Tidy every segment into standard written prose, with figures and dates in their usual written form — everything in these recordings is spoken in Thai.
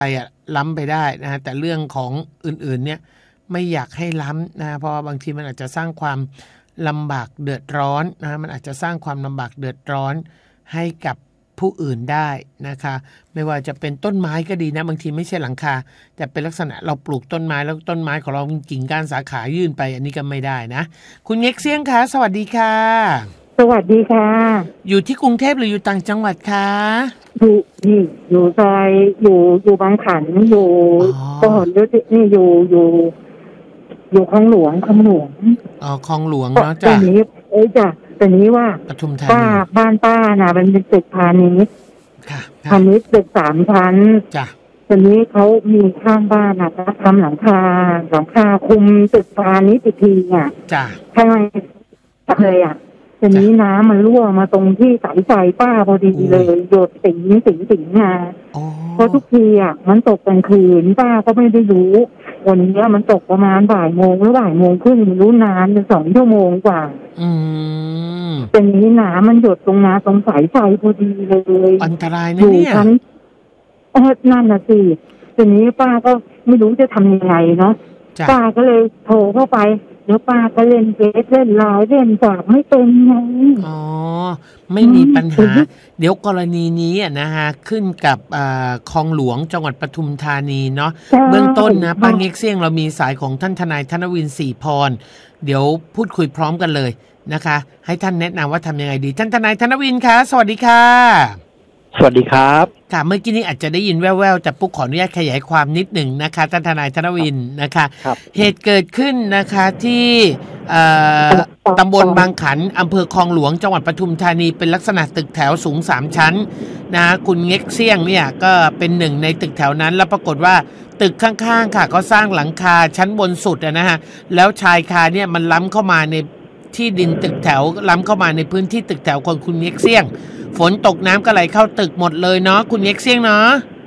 ไปล้ำไปได้นะฮะแต่เรื่องของอื่นๆเนี่ยไม่อยากให้ล้ำนะเพราะว่าบางทีมันอาจจะสร้างความลำบากเดือดร้อนนะมันอาจจะสร้างความลำบากเดือดร้อนให้กับผู้อื่นได้นะคะไม่ว่าจะเป็นต้นไม้ก็ดีนะบางทีไม่ใช่หลังคาแต่เป็นลักษณะเราปลูกต้นไม้แล้วต้นไม้ของเรากิ่งก้านสาขายื่นไปอันนี้ก็ไม่ได้นะคุณเง็กเซี่ยงคะสวัสดีค่ะสวัสดีค่ะอยู่ที่กรุงเทพหรืออยู่ต่างจังหวัดคะอยู่ซอยอยู่บางขันอยู่พหลโยธินนี่อยู่คลองหลวงอ๋อคลองหลวงเนาะจ้ะแต่นี้จ้ะแต่นี้ว่าปทุมธานีบ้านป้าน่ะมันเป็นตึกพาณิชย์ค่ะพาณิชย์ตึก3 ชั้นจ้ะตอนนี้เขามีข้างบ้านน่ะทำหลังคาคุมตึกพาณิชย์อีกทีอ่ะจ้ะข้างในเลยอ่ะตอนนี้น้ำมันรั่วมาตรงที่สายไฟป้าพอดีเลยหยดสิงมาเพราะทุกทีอ่ะมันตกกลางคืนป้าก็ไม่ได้รู้วันนี้มันตกประมาณบ่ายโมงหรือบ่ายโมงครึ่งไม่รู้นานเป็น2 ชั่วโมงกว่าตอนนี้น้ำมันหยดตรงสายไฟพอดีเลยอันตรายนะเนี่ยนั่นน่ะสิตอนนี้ป้าก็ไม่รู้จะทำยังไงเนาะป้าก็เลยโทรเข้าไปแล้วป้าก็เล่นเกมเล่นไลน์เล่นฝากไม่เป็นไงอ๋อไม่มีปัญหาเดี๋ยวกรณีนี้นะฮะขึ้นกับคลองหลวงจังหวัดปทุมธานีเนาะเบื้องต้นนะป้าเง็กเซี่ยงเรามีสายของท่านทนายธนวิน ศรีพรเดี๋ยวพูดคุยพร้อมกันเลยนะคะให้ท่านแนะนำว่าทำยังไงดีท่านทนายธนวินคะสวัสดีค่ะสวัสดีครับค่ะเมื่อกี้นี้อาจจะได้ยินแว่วๆแต่ปุ๊กขออนุญาตขยายความนิดหนึ่งนะคะท่านทนายธนวินนะคะเหตุเกิดขึ้นนะคะที่ตำบลบางขันอำเภอคลองหลวงจังหวัดปทุมธานีเป็นลักษณะตึกแถวสูง3 ชั้นนะคุณเง็กเซี่ยงเนี่ยก็เป็นหนึ่งในตึกแถวนั้นแล้วปรากฏว่าตึกข้างๆค่ะเขาสร้างหลังคาชั้นบนสุดนะฮะแล้วชายคาเนี่ยมันล้ำเข้ามาในที่ดินตึกแถวล้ำเข้ามาในพื้นที่ตึกแถวของคุณเง็กเซี่ยงฝนตกน้ำก็ไหลเข้าตึกหมดเลยเนาะคุณเง็กเซี่ยงเนาะ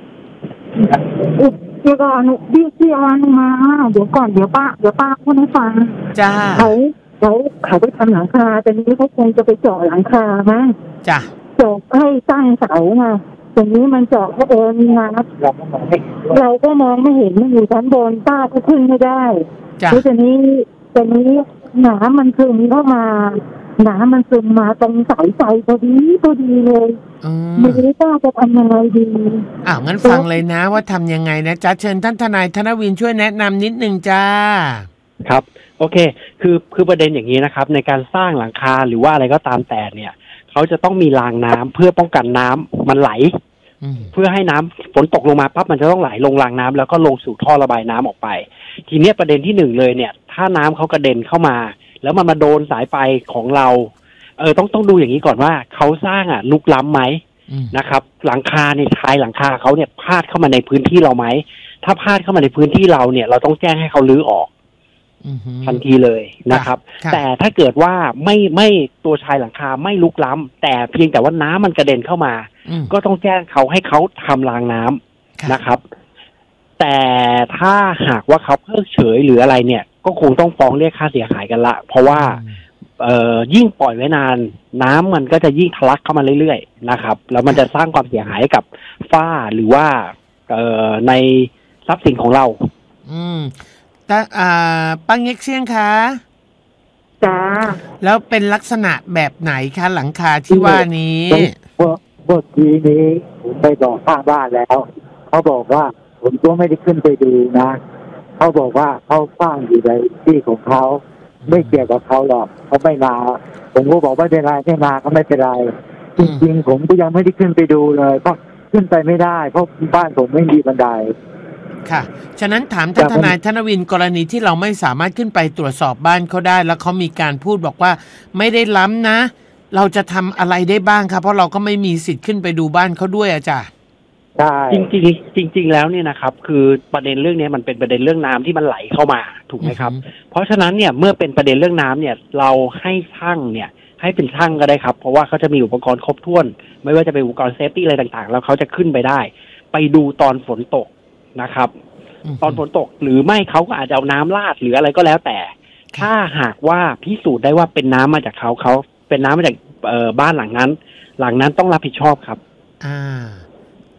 เดี๋ยวก่อนพี่ออนมาเดี๋ยวป้าพูดให้ฟังจ้าเขาไปทำหลังคาแต่นี้เขาคงจะไปเจาะหลังคามั้งจ้ะเจาะให้ตั้งเสาไงแต่นี้มันเจาะเพราะมีน้ำเราก็มองไม่เห็นมันอยู่ชั้นบนป้าก็ขึ้นไม่ได้แล้วแต่นี้น้ำมันซึมเข้ามาตรงสายไฟพอดีเลยไม่รู้ป้าจะทำยังไงดีงั้นฟังเลยนะว่าทำยังไงนะจ๊ะเชิญท่านทนายธนวินช่วยแนะนำนิดนึงจ้าครับโอเคคือประเด็นอย่างนี้นะครับในการสร้างหลังคาหรือว่าอะไรก็ตามแต่เนี่ยเขาจะต้องมีรางน้ำเพื่อป้องกันน้ำมันไหลเพื่อให้น้ำฝนตกลงมาปั๊บมันจะต้องไหลลงรางน้ำแล้วก็ลงสู่ท่อระบายน้ำออกไปทีนี้ประเด็นที่1เลยเนี่ยถ้าน้ำเขากระเด็นเข้ามาแล้วมันมาโดนสายไฟของเราต้องดูอย่างนี้ก่อนว่าเขาสร้างลุกล้ำไหมนะครับหลังคาในชายหลังคาเขาเนี่ยพาดเข้ามาในพื้นที่เราไหมถ้าพาดเข้ามาในพื้นที่เราเนี่ยเราต้องแจ้งให้เขารื้อออกทันทีเลยนะครับแต่ถ้าเกิดว่าไม่ตัวชายหลังคาไม่ลุกล้ำแต่เพียงแต่ว่าน้ำมันกระเด็นเข้ามาก็ต้องแจ้งเขาให้เขาทำรางน้ำนะครับแต่ถ้าหากว่าเขาเพิกเฉยหรืออะไรเนี่ยก็คงต้องฟ้องเรียกค่าเสียหายกันละเพราะว่ายิ่งปล่อยไว้นานน้ำมันก็จะยิ่งทะลักเข้ามาเรื่อยๆนะครับแล้วมันจะสร้างความเสียหายกับฝ้าหรือว่าในทรัพย์สินของเราแต่ป้าเง็กเซี่ยงคะจ้าแล้วเป็นลักษณะแบบไหนคะหลังคาที่ว่านี้เมื่อกี้นี้ผมไปบอกข้างบ้านแล้วเขาบอกว่าผมก็ไม่ได้ขึ้นไปดูนะเขาบอกว่าเขาสร้างอยู่ในที่ของเขาไม่เกี่ยวกับเขาหรอกเขาไม่มาผมก็บอกว่าไม่มาก็ไม่เป็นไรจริงๆผมก็ยังไม่ได้ขึ้นไปดูเลยเพราะขึ้นไปไม่ได้เพราะบ้านผมไม่มีบันไดค่ะฉะนั้นถามท่านทนายธนวินกรณีที่เราไม่สามารถขึ้นไปตรวจสอบบ้านเขาได้แล้วเขามีการพูดบอกว่าไม่ได้ล้ำนะเราจะทำอะไรได้บ้างครับเพราะเราก็ไม่มีสิทธิ์ขึ้นไปดูบ้านเขาด้วยอาจารย์ใช่จริงแล้วเนี่ยนะครับคือประเด็นเรื่องนี้มันเป็นประเด็นเรื่องน้ำที่มันไหลเข้ามาถูกไหมครับเพราะฉะนั้นเนี่ยเมื่อเป็นประเด็นเรื่องน้ำเนี่ยเราให้ช่างเนี่ยให้เป็นช่างก็ได้ครับเพราะว่าเขาจะมีอุปกรณ์ครบถ้วนไม่ว่าจะเป็นอุปกรณ์เซฟตี้อะไรต่างๆแล้วเขาจะขึ้นไปได้ไปดูตอนฝนตกนะครับตอนฝนตกหรือไม่เขาก็อาจจะเอาน้ำราดหรืออะไรก็แล้วแต่ถ้าหากว่าพิสูจน์ได้ว่าเป็นน้ำมาจากเขาเป็นน้ำมาจากบ้านหลังนั้นต้องรับผิดชอบครับ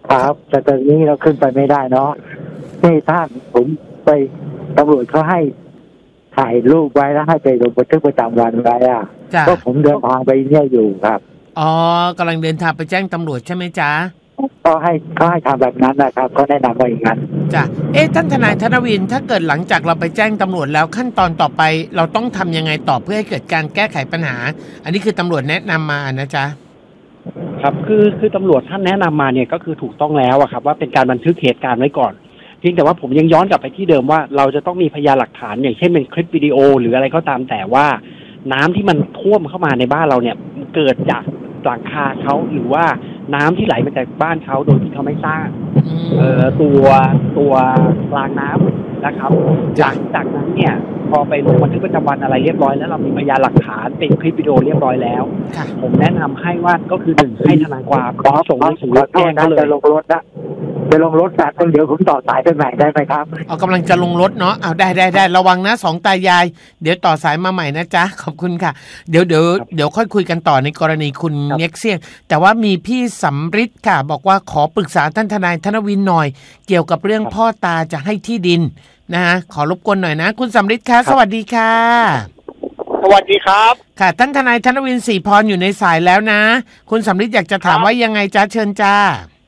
ครับแต่ตอนนี้เราขึ้นไปไม่ได้เนาะนี่ท่านผมไปตำรวจเขาให้ถ่ายรูปไว้แล้วให้ไปลงบันทึกประจำวันไว้ก็ผมเดินทางไปเนี่ยอยู่ครับอ๋อกำลังเดินทางไปแจ้งตำรวจใช่ไหมจ๊ะก็ให้ทำแบบนั้นนะครับก็แนะนำว่าอย่างนั้นจ้ะท่านทนายธนวินถ้าเกิดหลังจากเราไปแจ้งตำรวจแล้วขั้นตอนต่อไปเราต้องทำยังไงต่อเพื่อให้เกิดการแก้ไขปัญหาอันนี้คือตำรวจแนะนำมานะจ๊ะครับคือตำรวจท่านแนะนำมาเนี่ยก็คือถูกต้องแล้วครับว่าเป็นการบันทึกเหตุการณ์ไว้ก่อนเพียงแต่ว่าผมยังย้อนกลับไปที่เดิมว่าเราจะต้องมีพยานหลักฐานอย่างเช่นเป็นคลิปวิดีโอหรืออะไรก็ตามแต่ว่าน้ำที่มันท่วมเข้ามาในบ้านเราเนี่ยเกิดจากหลังคาเขาหรือว่าน้ำที่ไหลมาจากบ้านเขาโดยที่เขาไม่สร้างตัวรางน้ำนะครับจากนั้นเนี่ยพอไปลงบันทึกประจำวันอะไรเรียบร้อยแล้วเรามีพยานหลักฐานเป็นคลิปวิดีโอเรียบร้อยแล้วผมแนะนำให้ว่าก็คือ1ให้ทนายความส่งหนังสือแจ้งเขาเลยจะลงรถแต่ต้องเดี๋ยวผมต่อสายไปใหม่ได้ไหมครับกำลังจะลงรถเนาะเอาได้ระวังนะ2ตายายเดี๋ยวต่อสายมาใหม่นะจ๊ะขอบคุณค่ะเดี๋ยวค่อยคุยกันต่อในกรณีคุณเน็กเซียงแต่ว่ามีพี่สำริดค่ะบอกว่าขอปรึกษาท่านทนายธนวินหน่อยเกี่ยวกับเรื่องพ่อตาจะให้ที่ดินนะฮะขอรบกวนหน่อยนะคุณสำริดค่ะสวัสดีค่ะสวัสดีครับค่ะท่านทนายธนวินศรีพรอยู่ในสายแล้วนะคุณสำริดอยากจะถามว่ายังไงจ๊ะเชิญจ้า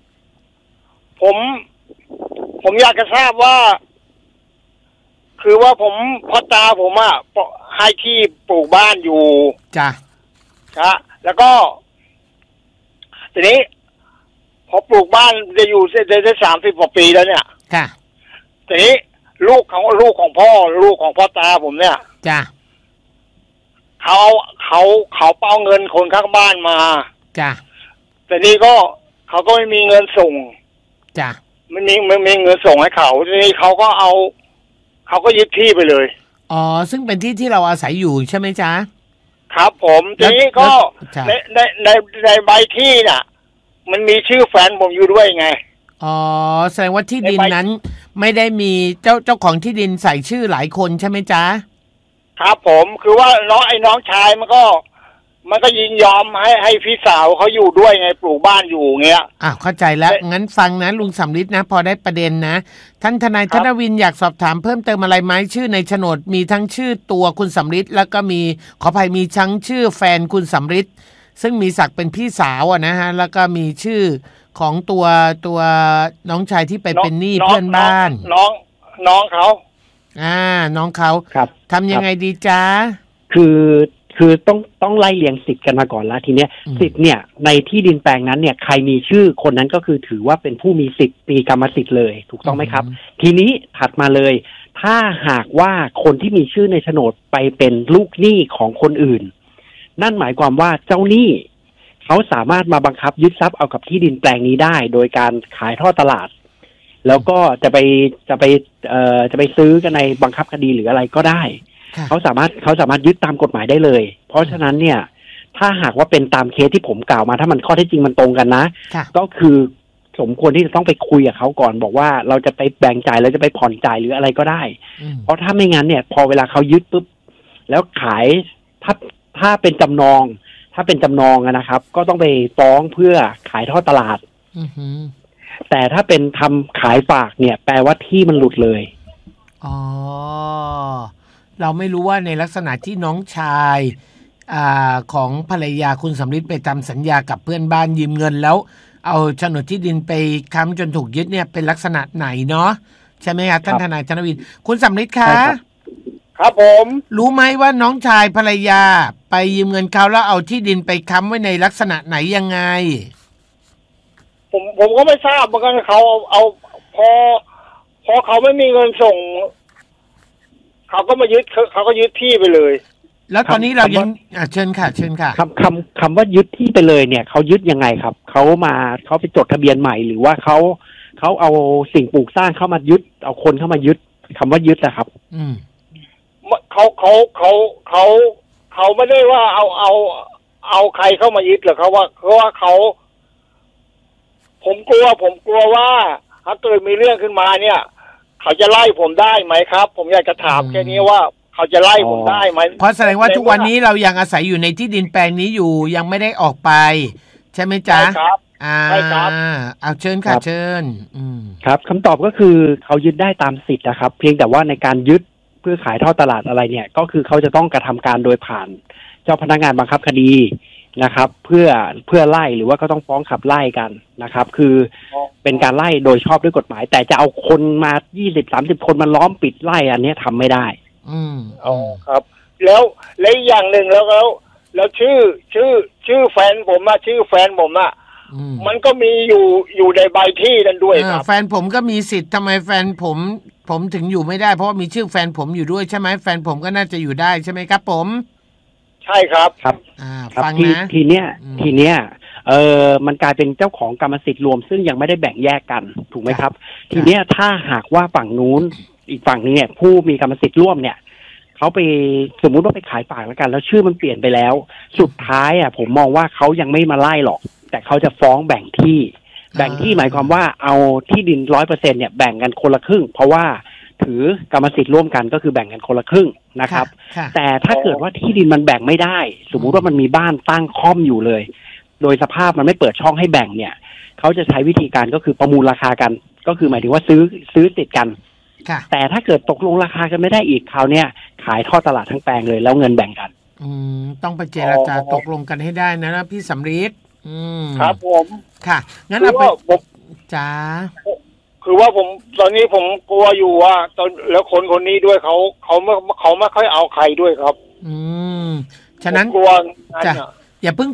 ผมอยากจะทราบว่าคือว่าพ่อตาผมให้ที่ปลูกบ้านอยู่จ้ะแล้วก็ทีนี้พอปลูกบ้านจะอยู่ได้30 กว่าปีแล้วเนี่ยค่ะทีนี้ลูกของพ่อตาผมเนี่ยจ้ะเขาเป้าเงินคนข้างบ้านมาจ้ะแต่นี่ก็เขาก็ไม่มีเงินส่งจ้ะไม่มีเงินส่งให้เขาทีนี้เขาก็ยึดที่ไปเลยอ๋อซึ่งเป็นที่ที่เราอาศัยอยู่ใช่ไหมจ๊ะครับผมทีนี้ก็ในใบที่น่ะมันมีชื่อแฟนผมอยู่ด้วยไงอ๋อแสดงว่าที่ดินนั้นไม่ได้มีเจ้าของที่ดินใส่ชื่อหลายคนใช่ไหมจ๊ะครับผมคือว่าน้องชายมันก็ยินยอมให้พี่สาวเขาอยู่ด้วยไงปลูกบ้านอยู่เงี้ยเข้าใจแล้วงั้นฟังนะลุงสำริดนะพอได้ประเด็นนะท่านทนายธนวินอยากสอบถามเพิ่มเติมอะไรไหมชื่อในโฉนดมีทั้งชื่อตัวคุณสำริดแล้วก็มีขออภัยมีทั้งชื่อแฟนคุณสำริดซึ่งมีศักดิ์เป็นพี่สาวนะฮะแล้วก็มีชื่อของตัวน้องชายที่ไปเป็นหนี้เพื่อนบ้านน้องเขาน้องเขาครับทำยังไงดีจ๊ะคือต้องไล่เรียงสิทธิ์กันมาก่อนแล้วทีเนี้ยสิทธิ์เนี่ยในที่ดินแปลงนั้นเนี่ยใครมีชื่อคนนั้นก็คือถือว่าเป็นผู้มีสิทธิ์มีกรรมสิทธิ์เลยถูกต้องไหมครับทีนี้ถัดมาเลยถ้าหากว่าคนที่มีชื่อในโฉนดไปเป็นลูกหนี้ของคนอื่นนั่นหมายความว่าเจ้าหนี้เขาสามารถมาบังคับยึดทรัพย์เอากับที่ดินแปลงนี้ได้โดยการขายทอดตลาดแล้วก็จะไปซื้อกันในบังคับคดีหรืออะไรก็ได้เขาสามารถยึดตามกฎหมายได้เลยเพราะฉะนั้นเนี่ยถ้าหากว่าเป็นตามเคสที่ผมกล่าวมาถ้ามันข้อเท็จจริงมันตรงกันนะก็คือสมควรที่จะต้องไปคุยกับเขาก่อนบอกว่าเราจะไปแบ่งจ่ายเราจะไปผ่อนจ่ายหรืออะไรก็ได้เพราะถ้าไม่งั้นเนี่ยพอเวลาเขายึดปุ๊บแล้วขายถ้าเป็นจำนองนะครับก็ต้องไปฟ้องเพื่อขายทอดตลาดแต่ถ้าเป็นทำขายฝากเนี่ยแปลว่าที่มันหลุดเลยอ๋อเราไม่รู้ว่าในลักษณะที่น้องชายของภรรยาคุณสำริดไปทำสัญญากับเพื่อนบ้านยืมเงินแล้วเอาโฉนดที่ดินไปค้ำจนถูกยึดเนี่ยเป็นลักษณะไหนเนาะใช่ไหมครับท่านทนายธนวินคุณสำริดคะครับผมรู้ไหมว่าน้องชายภรรยาไปยืมเงินเขาแล้วเอาที่ดินไปค้ำไว้ในลักษณะไหนยังไงผมก็ไม่ทราบเหมือนกันเขาเอาพอเขาไม่มีเงินส่งเขาก็มายึดเขาก็ยึดที่ไปเลยแล้วตอนนี้เรายังเชิญค่ะคำว่ายึดที่ไปเลยเนี่ยเขายึดยังไงครับเขาไปจดทะเบียนใหม่หรือว่าเขาเอาสิ่งปลูกสร้างเข้ามายึดเอาคนเข้ามายึดคำว่ายึดนะครับเขาไม่ได้ว่าเอาใครเข้ามายึดหรอกเขาว่าผมกลัวว่าถ้าเกิดมีเรื่องขึ้นมาเนี่ยเขาจะไล่ผมได้ไหมครับผมอยากจะถามแค่นี้ว่าเขาจะไล่ผมได้ไหมเพราะแสดงว่าทุกวันนี้เรายังอาศัยอยู่ในที่ดินแปลงนี้อยู่ยังไม่ได้ออกไปใช่ไหมจ๊ะใช่ครับใช่ครับเอาเชิญค่ะเชิญครับคำตอบก็คือเขายึดได้ตามสิทธิ์นะครับเพียงแต่ว่าในการยึดเพื่อขายทอดตลาดอะไรเนี่ยก็คือเขาจะต้องกระทำการโดยผ่านเจ้าพนักงานบังคับคดีนะครับเพื่อไล่หรือว่าก็ต้องฟ้องขับไล่กันนะครับคือเป็นการไล่โดยชอบด้วยกฎหมายแต่จะเอาคนมา20-30 คนมาล้อมปิดไล่อันนี้ทำไม่ได้ครับแล้วอีกอย่างหนึ่งแล้วชื่อแฟนผมมันก็มีอยู่ในใบที่นั่นด้วยครับแฟนผมก็มีสิทธิ์ทำไมแฟนผมถึงอยู่ไม่ได้เพราะว่ามีชื่อแฟนผมอยู่ด้วยใช่ไหมแฟนผมก็น่าจะอยู่ได้ใช่ไหมครับผมใช่ครับฟังนะทีเนี้ยมันกลายเป็นเจ้าของกรรมสิทธิ์รวมซึ่งยังไม่ได้แบ่งแยกกันถูกไหมครับทีเนี้ยถ้าหากว่าฝั่งนู้นอีกฝั่งนึงเนี่ยผู้มีกรรมสิทธิ์ร่วมเนี่ยเขาไปสมมุติว่าไปขายฝากแล้วกันแล้วชื่อมันเปลี่ยนไปแล้วสุดท้ายผมมองว่าเขายังไม่มาไล่หรอกแต่เขาจะฟ้องแบ่งที่หมายความว่าเอาที่ดิน 100% เนี่ยแบ่งกันคนละครึ่งเพราะว่าถือกรรมสิทธิ์ร่วมกันก็คือแบ่งกันคนละครึ่งนะครับแต่ถ้าเกิดว่าที่ดินมันแบ่งไม่ได้สมมุติว่ามันมีบ้านตั้งค่อมอยู่เลยโดยสภาพมันไม่เปิดช่องให้แบ่งเนี่ยเขาจะใช้วิธีการก็คือประมูลราคากันก็คือหมายถึงว่าซื้อติดกันแต่ถ้าเกิดตกลงราคากันไม่ได้อีกคราวเนี้ยขายทอดตลาดทั้งแปลงเลยแล้วเงินแบ่งกันต้องไปเจรจาตกลงกันให้ได้นะพี่สำริดครับผมค่ะงั้นเอาไปจ้าคือว่าผมตอนนี้ผมกลัวอยู่ว่าตอนแล้วคนนี้ด้วยเขาไม่ค่อยเอาใครด้วยครับฉะนั้นกลัวจ้ะอย่าเพิ่ง